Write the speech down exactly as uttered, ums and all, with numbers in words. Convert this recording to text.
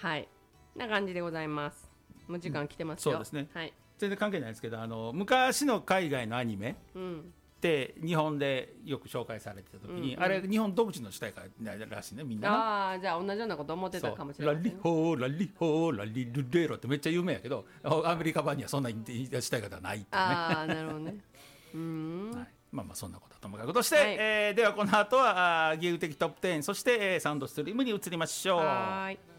はいな感じでございます。もう時間来てますよ、 うん、そうですね、 はい、 全然関係ないですけど、あの昔の海外のアニメ、うんで日本でよく紹介されてた時に、うんうん、あれ日本独自の主題歌らしいね、みんなな。 ああじゃあ同じようなこと思ってたかもしれない、 ね、ラリホーラリホーラリルレロってめっちゃ有名やけど、アメリカ版にはそんな主題歌ではないって、ね、 ああなるほどねうーん、はい、 まあまあそんなことともかくとして、はい、えー、ではこの後はゲーム的トップじゅう、そして、えー、サウンドストリームに移りましょう。 はい。